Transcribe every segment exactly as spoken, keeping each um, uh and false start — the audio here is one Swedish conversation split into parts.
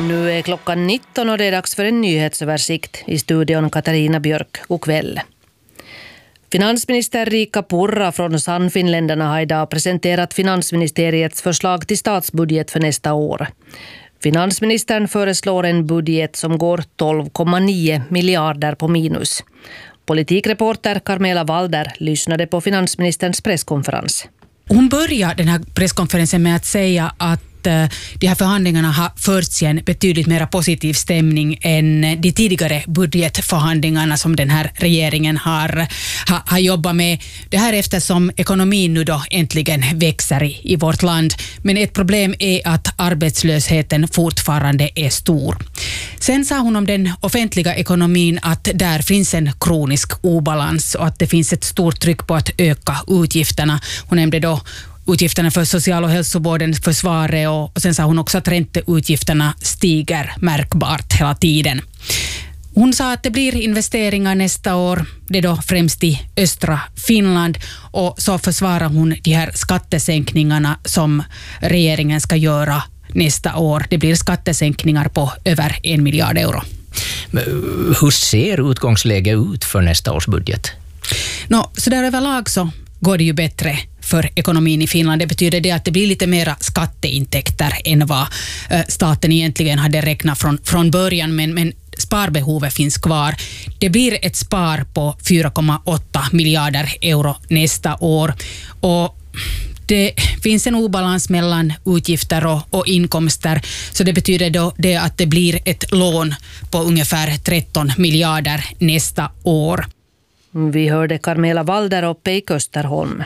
Nu är klockan nitton och det är dags för en nyhetsöversikt. I studion Katarina Björk. God kväll. Finansminister Riikka Purra från Sannfinländarna har idag presenterat finansministeriets förslag till statsbudget för nästa år. Finansministern föreslår en budget som går tolv komma nio miljarder på minus. Politikreporter Carmela Walder lyssnade på finansministerns presskonferens. Hon börjar den här presskonferensen med att säga att de här förhandlingarna har förts i en betydligt mer positiv stämning än de tidigare budgetförhandlingarna som den här regeringen har, har, har jobbat med. Det här eftersom ekonomin nu då äntligen växer i, i vårt land. Men ett problem är att arbetslösheten fortfarande är stor. Sen sa hon om den offentliga ekonomin att där finns en kronisk obalans och att det finns ett stort tryck på att öka utgifterna. Hon nämnde då utgifterna för social- och hälsovården, försvaret och, och sen sa hon också att ränteutgifterna stiger märkbart hela tiden. Hon sa att det blir investeringar nästa år, det är då främst i östra Finland, och så försvarar hon de här skattesänkningarna som regeringen ska göra nästa år. Det blir skattesänkningar på över en miljard euro. Men hur ser utgångsläget ut för nästa års budget? Nå, så där överlag så går det ju bättre för ekonomin i Finland. Det betyder det att det blir lite mera skatteintäkter än vad staten egentligen hade räknat från, från början, men, men sparbehovet finns kvar. Det blir ett spar på fyra komma åtta miljarder euro nästa år, och det finns en obalans mellan utgifter och, och inkomster, så det betyder då det att det blir ett lån på ungefär tretton miljarder nästa år. Vi hörde Carmela Walder uppe i Kösterholm.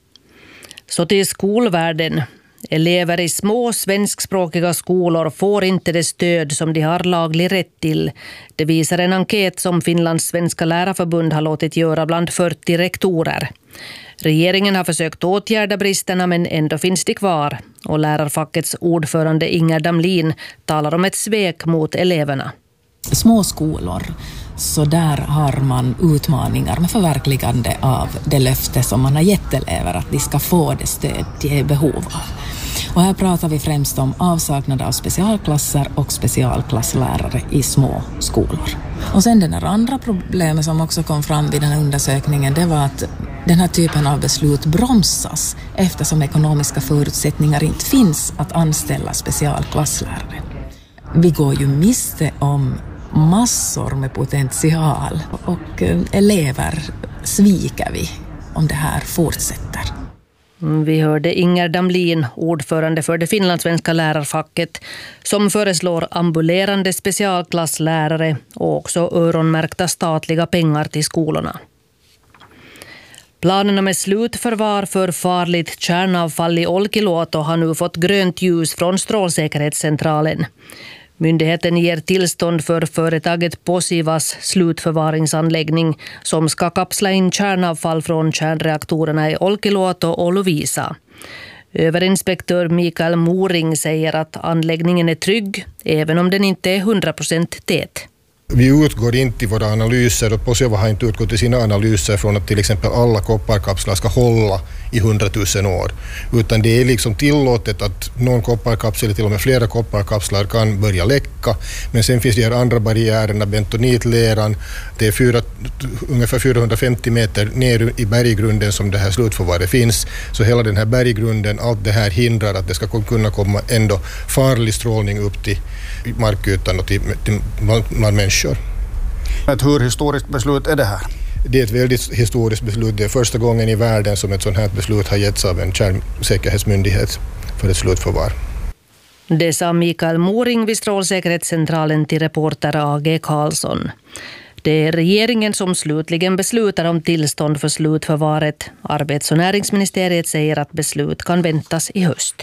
Så till skolvärlden. Elever i små svenskspråkiga skolor får inte det stöd som de har laglig rätt till. Det visar en enkät som Finlands svenska lärarförbund har låtit göra bland fyrtio rektorer. Regeringen har försökt åtgärda bristerna, men ändå finns de kvar. Och lärarfackets ordförande Inger Damlin talar om ett svek mot eleverna. Små skolor, så där har man utmaningar med förverkligande av det löfte som man har gett elever att de ska få det stöd de är behov av. Och här pratar vi främst om avsaknad av specialklasser och specialklasslärare i små skolor. Och sen den här andra problemet som också kom fram vid den här undersökningen, det var att den här typen av beslut bromsas eftersom ekonomiska förutsättningar inte finns att anställa specialklasslärare. Vi går ju miste om massor med potential, och elever sviker vi om det här fortsätter. Vi hörde Inger Damlin, ordförande för det finlandssvenska lärarfacket, som föreslår ambulerande specialklasslärare och också öronmärkta statliga pengar till skolorna. Planerna med slutförvar för farligt kärnavfall i Olkiluoto har nu fått grönt ljus från Strålsäkerhetscentralen. Myndigheten ger tillstånd för företaget Posivas slutförvaringsanläggning som ska kapsla in kärnavfall från kärnreaktorerna i Olkiluoto och Lovisa. Överinspektör Mikael Moring säger att anläggningen är trygg, även om den inte är hundra procent tät. Vi utgår inte i våra analyser, och Posiva har inte utgått i sina analyser från att till exempel alla kopparkapslar ska hålla i hundratusen år. Utan det är liksom tillåtet att någon kopparkapsel eller till och med flera kopparkapslar kan börja läcka. Men sen finns det här andra barriärerna, bentonitleran. Det är fyra, ungefär fyrahundrafemtio meter ner i berggrunden som det här slutförvaret finns. Så hela den här berggrunden, allt det här hindrar att det ska kunna komma ändå farlig strålning upp till markytan och till, till bland människor. Ett hur historiskt beslut är det här? Det är ett väldigt historiskt beslut. Det är första gången i världen som ett sådant här beslut har getts av en kärnsäkerhetsmyndighet för ett slutförvar. Det sa Mikael Moring vid Strålsäkerhetscentralen till reporter A G Karlsson. Det är regeringen som slutligen beslutar om tillstånd för slutförvaret. Arbets- och näringsministeriet säger att beslut kan väntas i höst.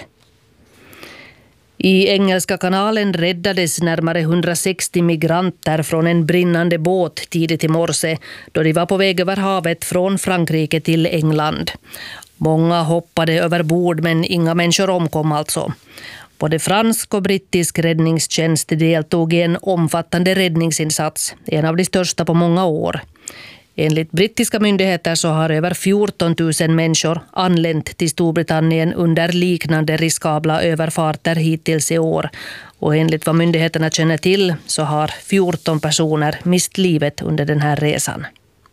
I Engelska kanalen räddades närmare hundrasextio migranter från en brinnande båt tidigt i morse då de var på väg över havet från Frankrike till England. Många hoppade över bord, men inga människor omkom alltså. Både fransk och brittisk räddningstjänst deltog i en omfattande räddningsinsats, en av de största på många år. Enligt brittiska myndigheter så har över fjorton tusen människor anlänt till Storbritannien under liknande riskabla överfarter hittills i år. Och enligt vad myndigheterna känner till så har fjorton personer mist livet under den här resan.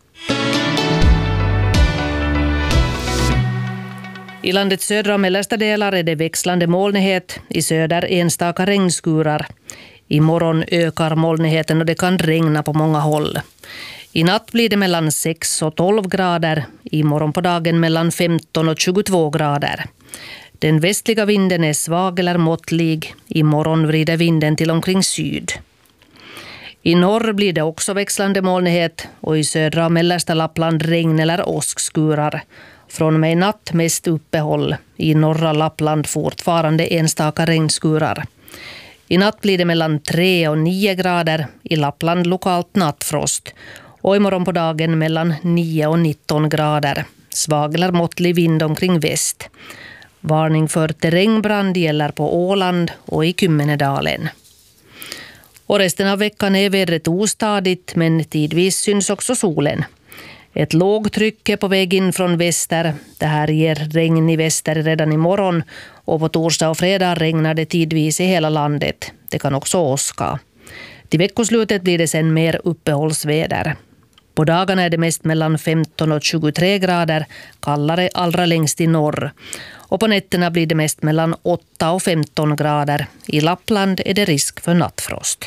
I landets södra och mellersta delar är det växlande molnighet, i söder enstaka regnskurar. Imorgon ökar molnigheten och det kan regna på många håll. I natt blir det mellan sex och tolv grader, imorgon på dagen mellan femton och tjugotvå grader. Den västliga vinden är svag eller måttlig, imorgon vrider vinden till omkring syd. I norr blir det också växlande molnighet och i södra och mellersta Lappland regn eller åskskurar. Från och med natt mest uppehåll, i norra Lappland fortfarande enstaka regnskurar. I natt blir det mellan tre och nio grader, i Lappland lokalt nattfrost. Och imorgon på dagen mellan nio och nitton grader. Svag eller måttlig vind omkring väst. Varning för terrängbrand gäller på Åland och i Kymmenedalen. Och resten av veckan är vädret ostadigt, men tidvis syns också solen. Ett lågtryck är på väg in från väster. Det här ger regn i väster redan imorgon och på torsdag och fredag regnar det tidvis i hela landet. Det kan också åska. Till veckoslutet blir det sen mer uppehållsväder. På dagarna är det mest mellan femton och tjugotre grader, kallare allra längst i norr. Och på nätterna blir det mest mellan åtta och femton grader. I Lappland är det risk för nattfrost.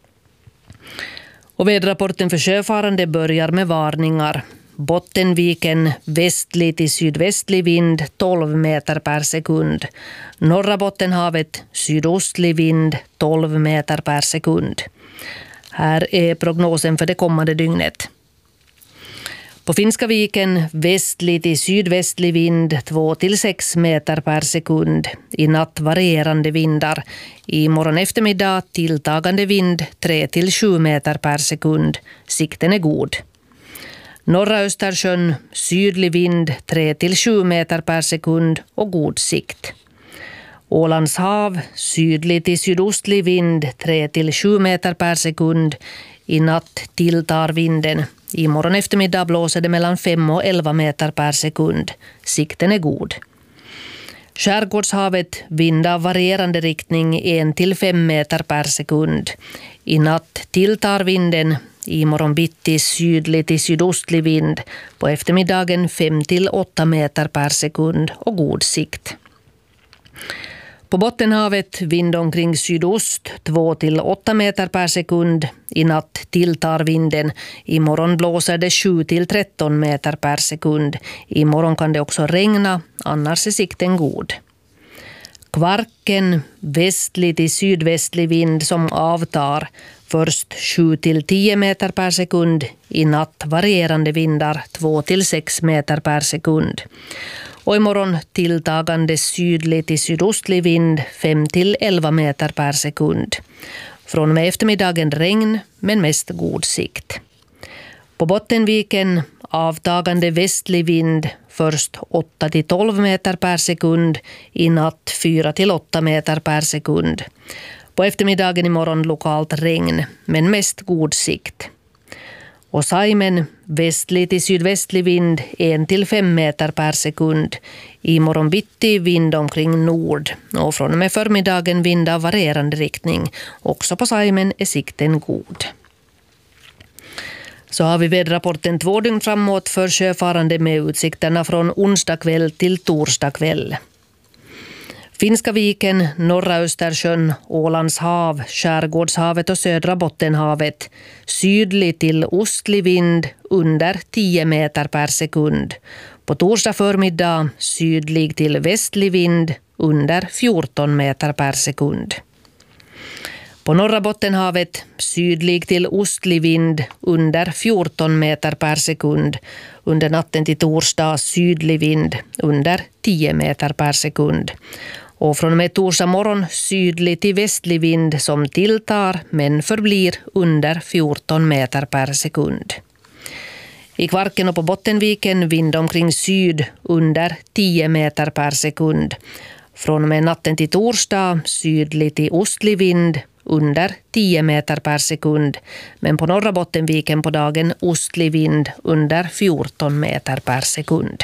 Och väderrapporten för sjöfarande börjar med varningar. Bottenviken västlig till sydvästlig vind tolv meter per sekund. Norra Bottenhavet sydostlig vind tolv meter per sekund. Här är prognosen för det kommande dygnet. På Finska viken västlig till sydvästlig vind två till sex meter per sekund. I natt varierande vindar. I morgon eftermiddag tilltagande vind tre till sju meter per sekund. Sikten är god. Norra Östersjön sydlig vind tre till sju meter per sekund och god sikt. Ålands hav sydlig till sydostlig vind tre till sju meter per sekund. I natt tilltar vinden. I morgon eftermiddag blåser det mellan fem och elva meter per sekund. Sikten är god. Skärgårdshavet vind av varierande riktning en till fem meter per sekund. I natt tilltar vinden. I morgon bitti sydlig till sydostlig vind. På eftermiddagen fem till åtta meter per sekund och god sikt. På Bottenhavet vind omkring sydost två till åtta meter per sekund. I natt tilltar vinden. I morgon blåser det sju till tretton meter per sekund. I morgon kan det också regna, annars är sikten god. Kvarken västlig till sydvästlig vind som avtar. Först sju till tio meter per sekund. I natt varierande vindar två till sex meter per sekund. Och imorgon tilltagande sydlig till sydostlig vind fem till elva meter per sekund. Från och med eftermiddagen regn, men mest god sikt. På Bottenviken avtagande västlig vind, först åtta till tolv meter per sekund, i natt fyra till åtta meter per sekund. På eftermiddagen imorgon lokalt regn, men mest god sikt. Och Saimen västlig till sydvästlig vind en till fem meter per sekund. I morgon bitti vind omkring nord och från och med förmiddagen vind av varierande riktning. Också på Saimen är sikten god. Så har vi väderrapporten två dygn framåt för sjöfarande med utsikterna från onsdag kväll till torsdag kväll. Finska viken, norra Östersjön, Ålands hav, Skärgårdshavet och södra Bottenhavet. Sydlig till ostlig vind under tio meter per sekund. På torsdag förmiddag sydlig till västlig vind under fjorton meter per sekund. På norra Bottenhavet sydlig till ostlig vind under fjorton meter per sekund. Under natten till torsdag sydlig vind under tio meter per sekund. Och från och med torsdag morgon sydlig till västlig vind som tilltar men förblir under fjorton meter per sekund. I Kvarken och på Bottenviken vind omkring syd under tio meter per sekund. Från och med natten till torsdag sydlig till ostlig vind under tio meter per sekund, men på norra Bottenviken på dagen ostlig vind under fjorton meter per sekund.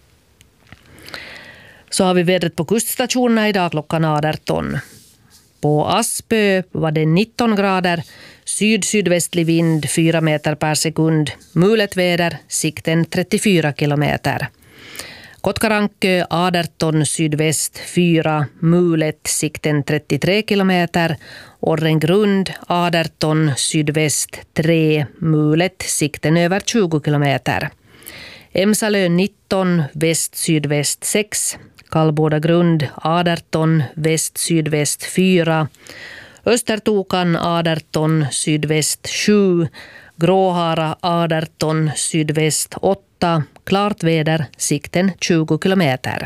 Så har vi vädret på kuststationerna idag klockan arton. På Aspö var det nitton grader, syd-sydvästlig vind fyra meter per sekund, mulet väder, sikten trettiofyra kilometer. Kotkarankö arton sydväst fyra, mulet, sikten trettiotre kilometer. Orrengrund arton sydväst tre, mulet, sikten över tjugo kilometer. Emsalö nitton väst-sydväst sex, Kallbodagrund arton väst-sydväst fyra, Östertokan arton sydväst sju, Gråhara arton sydväst åtta, klart väder, sikten tjugo kilometer.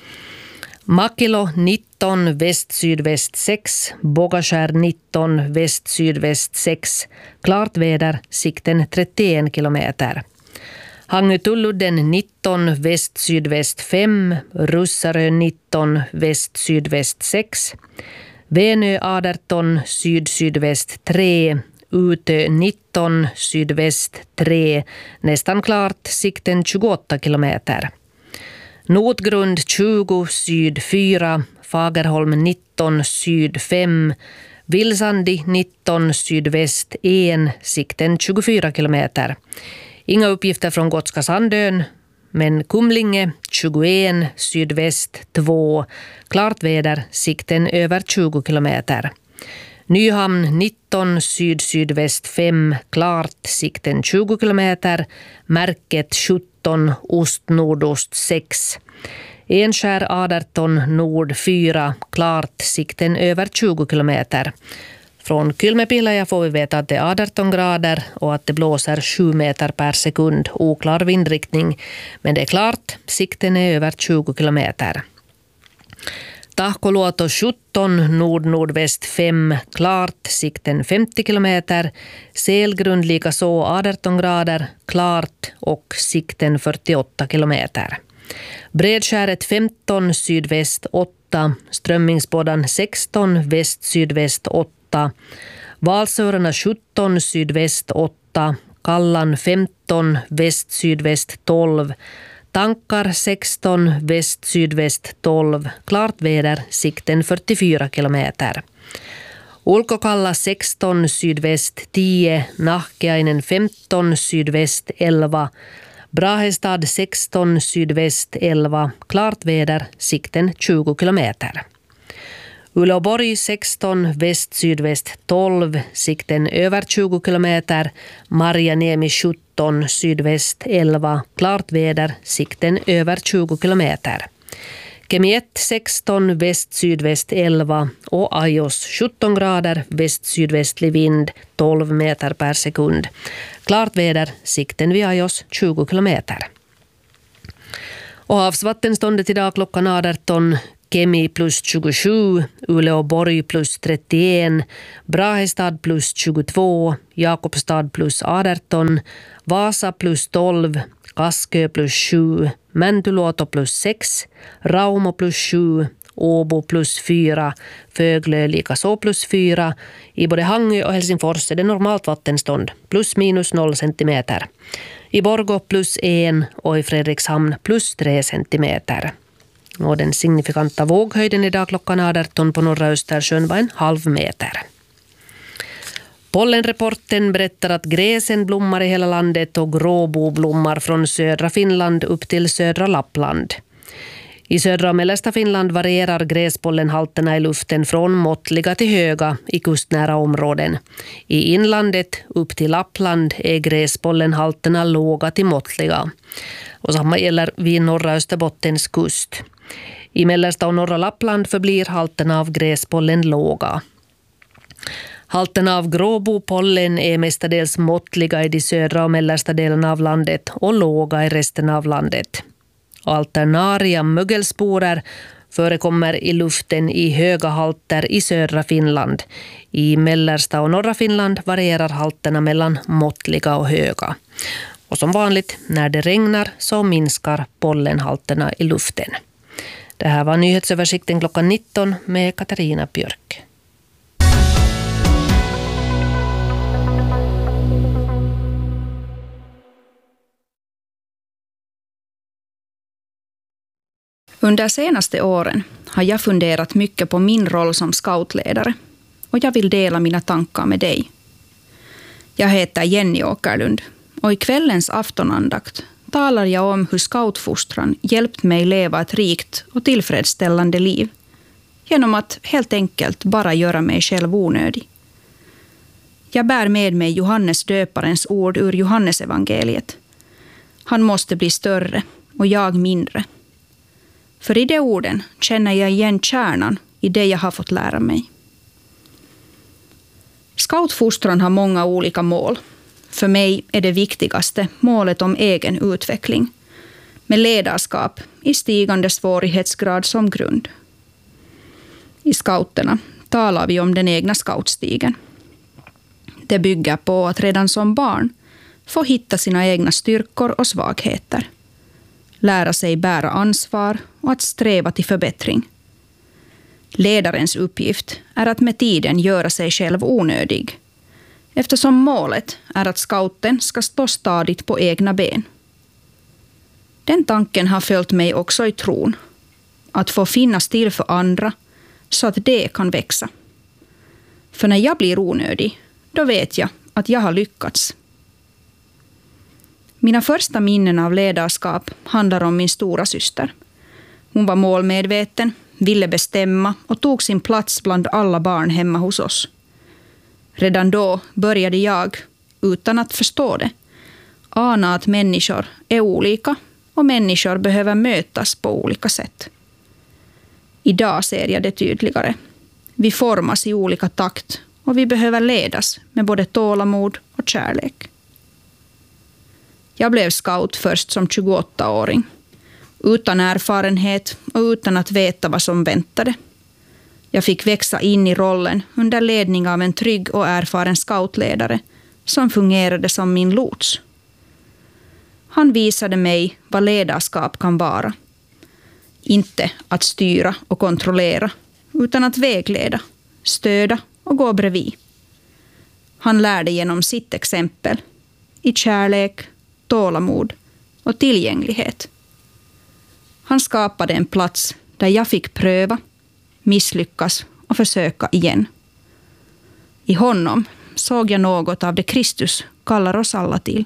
Makilo nitton väst-sydväst sex, Bogaskär nitton väst-sydväst sex, klart väder, sikten trettioen kilometer. Hangötulludden nitton väst-sydväst fem, Russarö nitton väst-sydväst sex, Venö arton syd-sydväst tre, Utö nitton sydväst tre, nästan klart, sikten tjugoåtta kilometer. Notgrund tjugo syd fyra, Fagerholm nitton syd fem, Vilsandi nitton sydväst en, sikten tjugofyra kilometer. Inga uppgifter från Gotska Sandön, men Kumlinge tjugoen sydväst två, klart väder, sikten över tjugo kilometer. Nyhamn nitton syd-sydväst fem, klart, sikten tjugo kilometer. Märket sjutton ost-nordost sex. Enskär arton nord fyra, klart, sikten över tjugo kilometer. Från Kylmäpihlaja får vi veta att det är arton grader och att det blåser sju meter per sekund, oklar vindriktning. Men det är klart, sikten är över tjugo kilometer. Tahkoluoto sjutton, nord-nordväst fem, klart, sikten femtio kilometer. Selgrund lika så arton grader, klart och sikten fyrtioåtta kilometer. Bredskäret femton, sydväst åtta, Strömmingsbådan sexton, väst-sydväst åtta, Valsörarna sjutton, sydväst åtta, Kallan femton, väst-sydväst tolv, Tankar sexton, väst-sydväst tolv, klart väder, sikten fyrtiofyra kilometer. Ulkokalla sexton, sydväst tio, Nahkeainen femton, sydväst elva, Brahestad sexton, sydväst elva, klart väder, sikten tjugo kilometer. Uleåborg sexton, väst-sydväst tolv, sikten över tjugo kilometer. Marjaniemi sjutton, sydväst elva, klart väder, sikten över tjugo kilometer. Kemiett sexton, väst-sydväst elva och Ajos sjutton grader, väst-sydvästlig vind tolv meter per sekund. Klart väder, sikten vid Ajos tjugo kilometer. Och havsvattenståndet idag klockan arton, Kemi plus tjugosju, Uleåborg plus trettioen, Brahestad plus tjugotvå, Jakobstad plus arton, Vasa plus tolv, Kaskö plus sju, Mäntyluoto plus sex, Raumo plus sju, Åbo plus fyra, Föglö likaså plus fyra. I både Hangö och Helsingfors är det normalt vattenstånd, plus minus noll centimeter. I Borgå plus en och i Fredrikshamn plus tre centimeter. Och den signifikanta våghöjden idag klockan arton på norra Östersjön var en halv meter. Pollenreporten berättar att gräsen blommar i hela landet och gråbo blommar från södra Finland upp till södra Lappland. I södra och mellersta Finland varierar gräspollenhalterna i luften från måttliga till höga i kustnära områden. I inlandet upp till Lappland är gräspollenhalterna låga till måttliga. Och samma gäller vid norra Österbottens kust. I mellersta och norra Lappland förblir halterna av gräspollen låga. Halterna av gråbopollen är mestadels måttliga i de södra och mellersta delarna av landet och låga i resten av landet. Alternaria mögelsporer förekommer i luften i höga halter i södra Finland. I mellersta och norra Finland varierar halterna mellan måttliga och höga. Och som vanligt, när det regnar så minskar pollenhalterna i luften. Det här var nyhetsöversikten klockan nitton med Katarina Björk. Under senaste åren har jag funderat mycket på min roll som scoutledare och jag vill dela mina tankar med dig. Jag heter Jenny Åkerlund och i kvällens aftonandakt talar jag om hur scoutfostran hjälpt mig leva ett rikt och tillfredsställande liv genom att helt enkelt bara göra mig själv onödig. Jag bär med mig Johannes döparens ord ur Johannesevangeliet. Han måste bli större och jag mindre. För i de orden känner jag igen kärnan i det jag har fått lära mig. Scoutfostran har många olika mål. För mig är det viktigaste målet om egen utveckling, med ledarskap i stigande svårighetsgrad som grund. I scouterna talar vi om den egna scoutstigen. Det bygger på att redan som barn få hitta sina egna styrkor och svagheter, lära sig bära ansvar och att sträva till förbättring. Ledarens uppgift är att med tiden göra sig själv onödig, eftersom målet är att scouten ska stå stadigt på egna ben. Den tanken har följt mig också i tron, att få finnas till för andra så att det kan växa. För när jag blir onödig, då vet jag att jag har lyckats. Mina första minnen av ledarskap handlar om min stora syster. Hon var målmedveten, ville bestämma och tog sin plats bland alla barn hemma hos oss. Redan då började jag, utan att förstå det, ana att människor är olika och människor behöver mötas på olika sätt. Idag ser jag det tydligare. Vi formas i olika takt och vi behöver ledas med både tålamod och kärlek. Jag blev scout först som tjugoåttaåring, utan erfarenhet och utan att veta vad som väntade. Jag fick växa in i rollen under ledning av en trygg och erfaren scoutledare som fungerade som min lots. Han visade mig vad ledarskap kan vara. Inte att styra och kontrollera, utan att vägleda, stödja och gå bredvid. Han lärde genom sitt exempel, i kärlek, tålamod och tillgänglighet. Han skapade en plats där jag fick pröva, misslyckas och försöka igen. I honom såg jag något av det Kristus kallar oss alla till.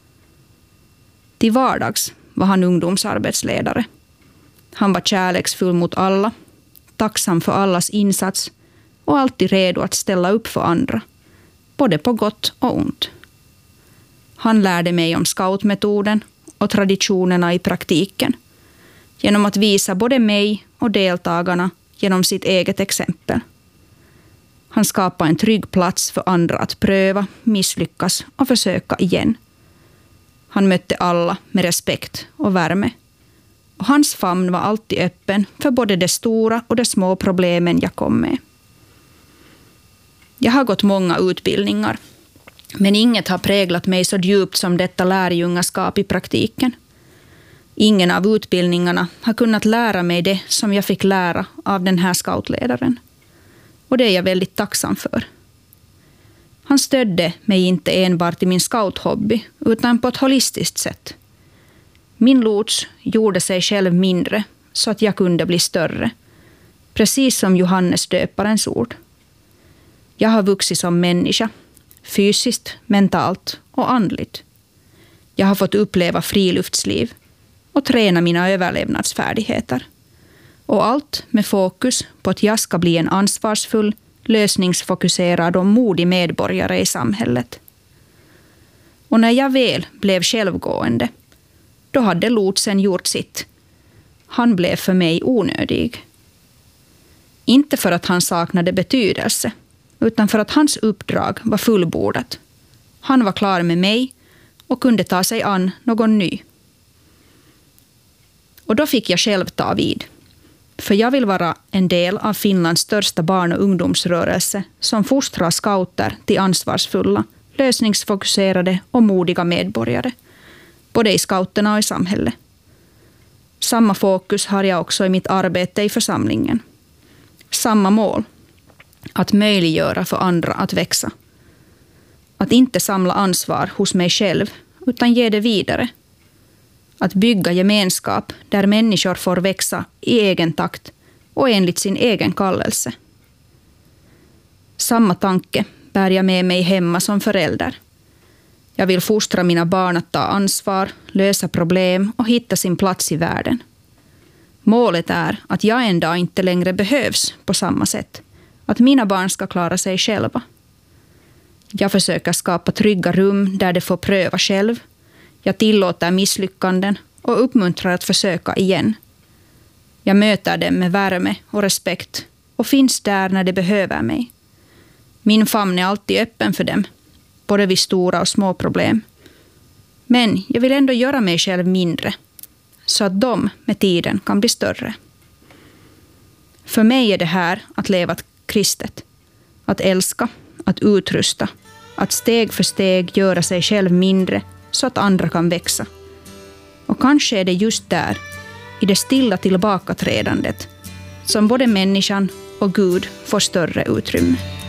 Till vardags var han ungdomsarbetsledare. Han var kärleksfull mot alla, tacksam för allas insats och alltid redo att ställa upp för andra, både på gott och ont. Han lärde mig om scoutmetoden och traditionerna i praktiken genom att visa både mig och deltagarna genom sitt eget exempel. Han skapade en trygg plats för andra att pröva, misslyckas och försöka igen. Han mötte alla med respekt och värme. Och hans famn var alltid öppen för både de stora och de små problemen jag kom med. Jag har gått många utbildningar, men inget har präglat mig så djupt som detta lärjungaskap i praktiken. Ingen av utbildningarna har kunnat lära mig det som jag fick lära av den här scoutledaren. Och det är jag väldigt tacksam för. Han stödde mig inte enbart i min scouthobby, utan på ett holistiskt sätt. Min lots gjorde sig själv mindre så att jag kunde bli större. Precis som Johannes döparens ord. Jag har vuxit som människa, fysiskt, mentalt och andligt. Jag har fått uppleva friluftsliv och träna mina överlevnadsfärdigheter. Och allt med fokus på att jag ska bli en ansvarsfull, lösningsfokuserad och modig medborgare i samhället. Och när jag väl blev självgående, då hade lotsen gjort sitt. Han blev för mig onödig. Inte för att han saknade betydelse, utan för att hans uppdrag var fullbordat. Han var klar med mig och kunde ta sig an någon ny. Och då fick jag själv ta vid. För jag vill vara en del av Finlands största barn- och ungdomsrörelse som fostrar scouter till ansvarsfulla, lösningsfokuserade och modiga medborgare. Både i scouterna och i samhället. Samma fokus har jag också i mitt arbete i församlingen. Samma mål. Att möjliggöra för andra att växa. Att inte samla ansvar hos mig själv, utan ge det vidare. Att bygga gemenskap där människor får växa i egen takt och enligt sin egen kallelse. Samma tanke bär jag med mig hemma som förälder. Jag vill fostra mina barn att ta ansvar, lösa problem och hitta sin plats i världen. Målet är att jag en dag inte längre behövs på samma sätt. Att mina barn ska klara sig själva. Jag försöker skapa trygga rum där de får pröva själv. Jag tillåter misslyckanden och uppmuntrar att försöka igen. Jag möter dem med värme och respekt och finns där när de behöver mig. Min famn är alltid öppen för dem, både vid stora och små problem. Men jag vill ändå göra mig själv mindre, så att de med tiden kan bli större. För mig är det här att leva kristet. Att älska, att utrusta, att steg för steg göra sig själv mindre så att andra kan växa. Och kanske är det just där, i det stilla tillbakaträdandet, som både människan och Gud får större utrymme.